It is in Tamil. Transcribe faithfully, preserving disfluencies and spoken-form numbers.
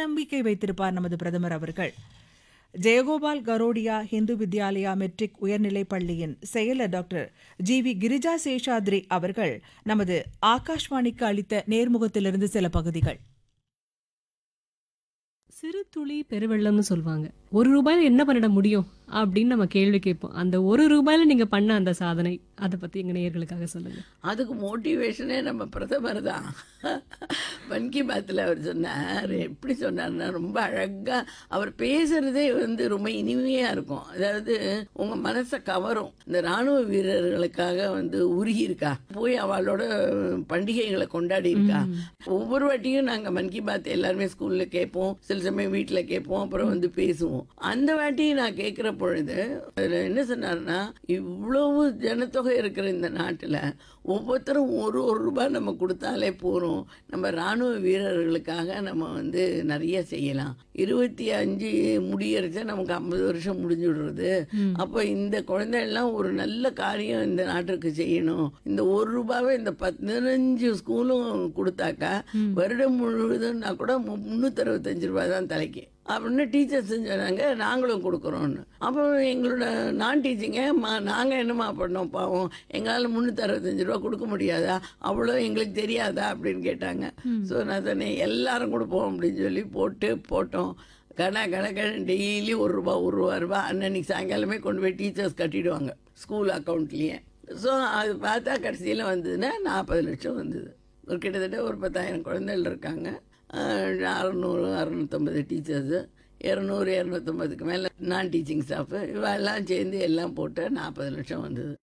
நம்பிக்கை வைத்திருப்பார் நமது பிரதமர் அவர்கள். ஜெயகோபால் கரோடியா ஹிந்து வித்யாலயா மெட்ரிக் உயர்நிலைப் பள்ளியின் செயலர் doctor G we Girija Seshadri அவர்கள் நமது ஆகாஷ்வாணிக்கு அளித்த நேர்முகத்திலிருந்து சில பகுதிகள். சிறு துளி பெருவெள்ளம்னு சொல்லுவாங்க. ஒரு ரூபாயில என்ன பண்ணிட முடியும் அப்படின்னு நம்ம கேள்வி கேட்போம். அந்த ஒரு ரூபாயில நீங்க பண்ண அந்த சாதனை, அதை பத்தி எங்க நேயர்களுக்காக சொல்லுங்க. அதுக்கு மோட்டிவேஷனே நம்ம பிரதமர் தான். மன் கி பாத்தில் அவர் சொன்னார். எப்படி சொன்னார்னா, ரொம்ப அழகா அவர் பேசுறதே வந்து ரொம்ப இனிமையா இருக்கும். அதாவது உங்க மனசை கவரும். இந்த ராணுவ வீரர்களுக்காக வந்து உருகி இருக்கா, போய் அவளோட பண்டிகைகளை கொண்டாடி இருக்கா. ஒவ்வொரு வாட்டியும் நாங்க மன் கி பாத் எல்லாருமே ஸ்கூல்ல கேட்போம், சில சமயம் வீட்டுல கேட்போம், அப்புறம் வந்து பேசுவோம். அந்த வாட்டி நான் கேட்கிற பொழுது அதுல என்ன சொன்னார்னா, இவ்வளவு ஜனத்தொகை இருக்கிற இந்த நாட்டுல ஒவ்வொருத்தரும் ஒரு ஒரு ரூபாய் நம்ம கொடுத்தாலே போறோம், நம்ம ராணுவ வீரர்களுக்காக நம்ம வந்து நிறைய செய்யலாம். இருபத்தி அஞ்சு முடியறச்ச நமக்கு ஐம்பது வருஷம் முடிஞ்சு விடுறது. அப்ப இந்த குழந்தை எல்லாம் ஒரு நல்ல காரியம் இந்த நாட்டுக்கு செய்யணும். இந்த ஒரு ரூபாவை இந்த பதினஞ்சு ஸ்கூலும் கொடுத்தாக்கா வருடம் முழுவதும்னா கூட முன்னூத்தி அறுபத்தஞ்சு ரூபாய் தான் தலைக்கு அப்படின்னு டீச்சர்ஸ் சொன்னாங்க. நாங்களும் கொடுக்குறோன்னு. அப்போ எங்களோட நான் டீச்சிங்க நாங்கள் என்னம்மா பண்ணோம் பாவம், எங்களால் முந்நூற்றி அறுபத்தஞ்சு ரூபா கொடுக்க முடியாதா, அவ்வளோ எங்களுக்கு தெரியாதா அப்படின்னு கேட்டாங்க. ஸோ நான் சொன்னேன் எல்லாரும் கொடுப்போம் அப்படின்னு சொல்லி போட்டு போட்டோம். கண கணக்கன் டெய்லி ஒரு ரூபா ஒரு ரூபா ரூபா அன்னன்னைக்கு சாயங்காலமே கொண்டு போய் டீச்சர்ஸ் கட்டிடுவாங்க ஸ்கூல் அக்கௌண்ட்லேயே. ஸோ அது பார்த்தா கடைசியில் வந்ததுன்னா நாற்பது லட்சம் வந்தது. ஒரு கிட்டத்தட்ட ஒரு பத்தாயிரம் குழந்தைகள் இருக்காங்க. அறுநூறு அறுநூற்றம்பது டீச்சர்ஸு, இரநூறு இரநூத்தம்பதுக்கு மேலே நான் டீச்சிங் ஸ்டாஃபு, இவெல்லாம் சேர்ந்து எல்லாம் போட்டு நாற்பது லட்சம் வந்தது.